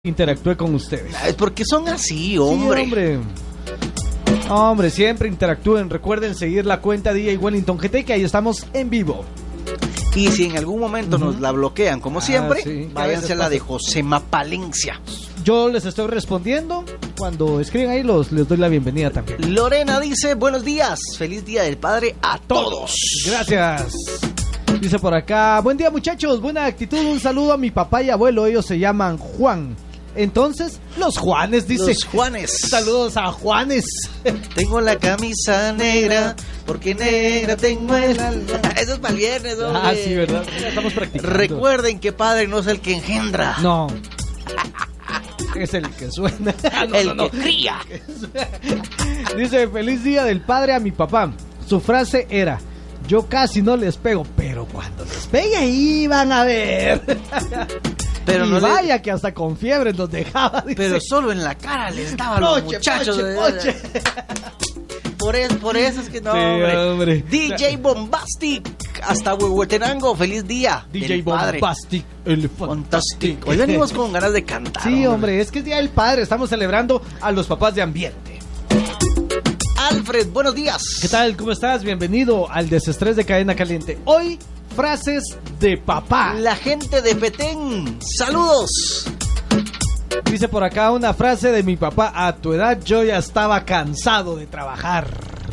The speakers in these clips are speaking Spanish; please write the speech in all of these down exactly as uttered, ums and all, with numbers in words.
interactúe con ustedes. Es porque son así, hombre. Sí, hombre. Hombre, siempre interactúen. Recuerden seguir la cuenta D J Wellington G T, que ahí estamos en vivo. Y si en algún momento uh-huh. nos la bloquean, como ah, siempre, sí. váyanse a la de Josema Palencia. Yo les estoy respondiendo. Cuando escriben ahí, los, les doy la bienvenida también. Lorena dice, buenos días, feliz Día del Padre a todos. Gracias. Dice por acá, buen día muchachos, buena actitud, un saludo a mi papá y abuelo, ellos se llaman Juan. Entonces, los Juanes, dice. Los Juanes. Saludos a Juanes. Tengo la camisa negra, porque negra tengo el alma. Eso es para el viernes, hombre. Ah, sí, ¿verdad? Estamos practicando. Recuerden que padre no es el que engendra. No. Es el que suena. no, el no, no. que cría. Dice, feliz día del padre a mi papá. Su frase era, yo casi no les pego, pero cuando les pegue ahí van a ver. Pero y no vaya le... que hasta con fiebre nos dejaba, dice. Pero solo en la cara les daba a los poche, muchachos. Poche, poche. Por, eso, por eso es que no, sí, hombre. hombre. D J Bombastic, hasta Huehuetenango, feliz día. D J Bombastic, el fantástico. Hoy venimos con ganas de cantar. Sí, hombre. hombre, es que es Día del Padre, estamos celebrando a los papás de ambiente. Alfred, buenos días. ¿Qué tal? ¿Cómo estás? Bienvenido al Desestrés de Cadena Caliente. Hoy, frases de papá. La gente de Petén, saludos. Dice por acá una frase de mi papá, a tu edad yo ya estaba cansado de trabajar.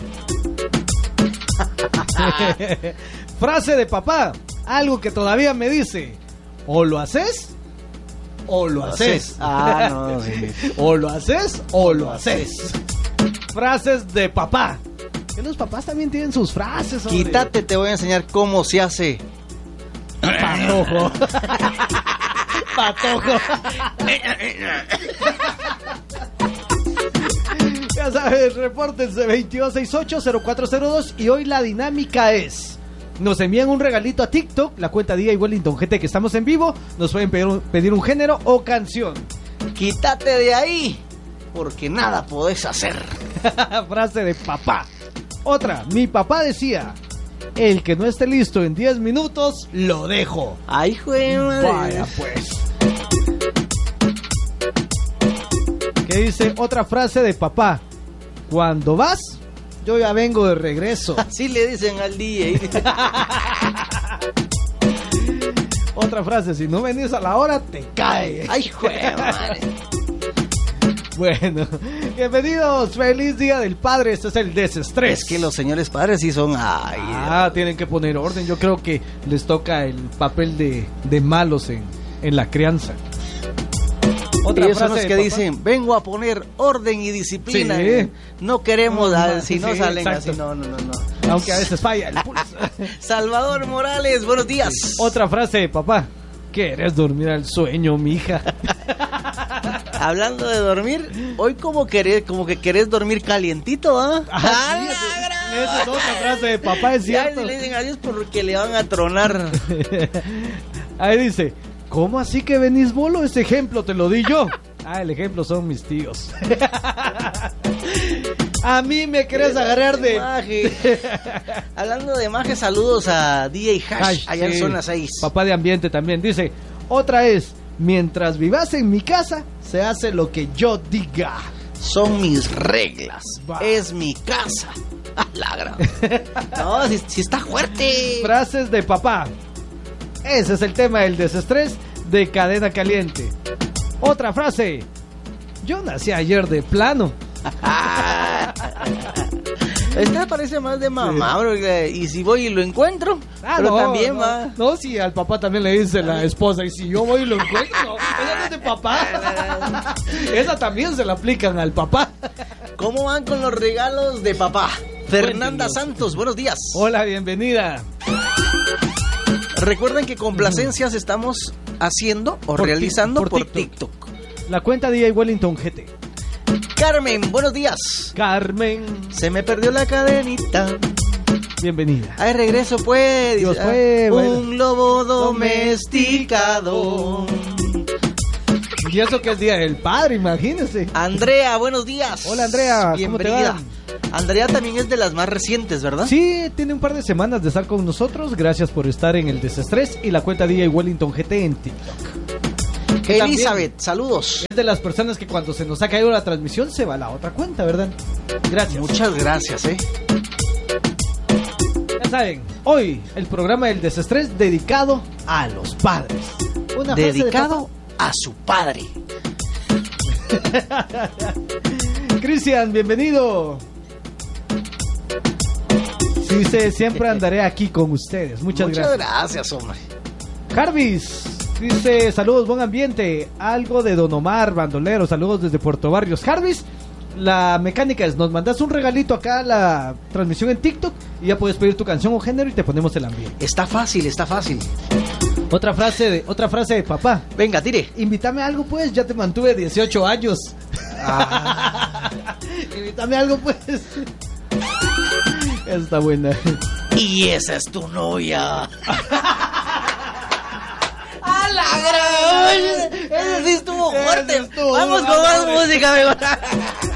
Frase de papá, algo que todavía me dice, o lo haces o lo, lo haces. haces. Ah, no, sí. O lo haces o lo haces. Frases de papá. Que los papás también tienen sus frases, hombre. Quítate, te voy a enseñar cómo se hace. Patojo. Patojo. Ya sabes, repórtense veintidós sesenta y ocho cero cuatro cero dos. Y hoy la dinámica es, nos envían un regalito a TikTok, la cuenta D J Wellington G T, que estamos en vivo. Nos pueden pedir un, pedir un género o canción. Quítate de ahí, porque nada podés hacer. Frase de papá. Otra, mi papá decía, el que no esté listo en diez minutos, lo dejo. Ay, juega. Vaya pues. ¿Qué dice? Otra frase de papá. Cuando vas, yo ya vengo de regreso. Así le dicen al D J. Otra frase, si no venís a la hora, te cae. Ay, juega, madre. Bueno, bienvenidos, feliz Día del Padre, este es el Desestrés. Es que los señores padres sí son... Ay, ah, tienen que poner orden, yo creo que les toca el papel de, de malos en, en la crianza. Otra frase son los que dicen, vengo a poner orden y disciplina. Sí. No queremos, no, si no sí, salen exacto. Así, no, no, no, no. Aunque a veces falla el pulso. Salvador Morales, buenos días. Sí. Otra frase de papá, ¿quieres dormir al sueño, mija? Hablando de dormir, hoy como querés, como que querés dormir calientito, ¿ah? ¿eh? Ah, sí, esa es otra frase de papá, es cierto. Ya le dicen adiós porque le van a tronar. Ahí dice, ¿cómo así que venís bolo? Ese ejemplo te lo di yo. Ah, el ejemplo son mis tíos. A mí me querés agarrar de... Maje. Hablando de maje, saludos a D J Hash, Hash allá sí. En zona seis. Papá de ambiente también. Dice, otra es, mientras vivas en mi casa, se hace lo que yo diga. Son mis reglas. Va. Es mi casa. La gran... No, si, si está fuerte. Frases de papá. Ese es el tema del desestrés de Cadena Caliente. Otra frase. Yo nací ayer de plano. Esta parece más de mamá, sí. Bro, y si voy y lo encuentro, ah, pero no, también no, va. No, si al papá también le dice la esposa, y si yo voy y lo encuentro, no, esa no es de papá. Esa también se la aplican al papá. ¿Cómo van con los regalos de papá? Fernanda Cuéntenos. Santos, buenos días. Hola, bienvenida. Recuerden que complacencias estamos haciendo o por realizando por, por TikTok. TikTok. La cuenta D J Wellington G T. Carmen, buenos días. Carmen. Se me perdió la cadenita. Bienvenida. Ay, regreso pues. Dios fue, un bueno. Lobo domesticado. Y eso que es Día del Padre, imagínense. Andrea, buenos días. Hola, Andrea. Bienvenida. ¿Cómo te va? Andrea también es de las más recientes, ¿verdad? Sí, tiene un par de semanas de estar con nosotros. Gracias por estar en el Desestrés y la cuenta D J Wellington G T en TikTok. Elizabeth, saludos. Es de las personas que cuando se nos ha caído la transmisión se va a la otra cuenta, ¿verdad? Gracias. Muchas gracias, eh. Ya saben, hoy el programa del desestrés dedicado a los padres. Una dedicado de a su padre. Cristian, bienvenido. Sí, sí, siempre andaré aquí con ustedes. Muchas, Muchas gracias. Muchas gracias, hombre. Jarvis dice, saludos, buen ambiente. Algo de Don Omar, bandolero, saludos desde Puerto Barrios. Jarvis, la mecánica es, nos mandas un regalito acá a la transmisión en TikTok y ya puedes pedir tu canción o género y te ponemos el ambiente. Está fácil, está fácil. Otra frase de, otra frase de papá. Venga, tire. Invítame a algo pues, ya te mantuve dieciocho años. Ah. Invítame a algo pues. Está buena. Y esa es tu novia. ¡A la gran! Ese sí estuvo fuerte. Estuvo Vamos con más música, amigo.